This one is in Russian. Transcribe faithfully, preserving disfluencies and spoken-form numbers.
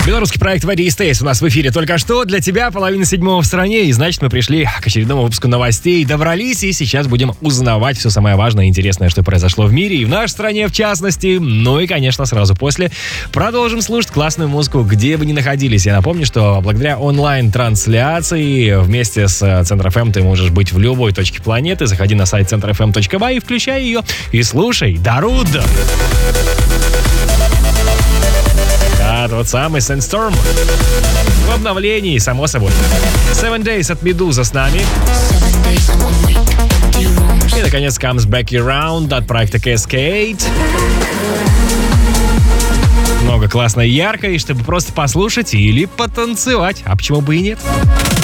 Белорусский проект Вади Stays у нас в эфире только что. Для тебя половина седьмого в стране. И значит, мы пришли к очередному выпуску новостей. Добрались, и сейчас будем узнавать все самое важное и интересное, что произошло в мире и в нашей стране, в частности. Ну и, конечно, сразу после продолжим слушать классную музыку, где бы ни находились. Я напомню, что благодаря онлайн-трансляции вместе с Центр эф эм ты можешь быть в любой точке планеты. Заходи на сайт центр эф эм точка бай и включай ее. И слушай Даруд. Да, тот самый Sandstorm. В обновлении, само собой. Seven Days от Медуза с нами. И, наконец, Comes Back Around от проекта Cascade. Много классно и ярко, и чтобы просто послушать или потанцевать. А почему бы и нет?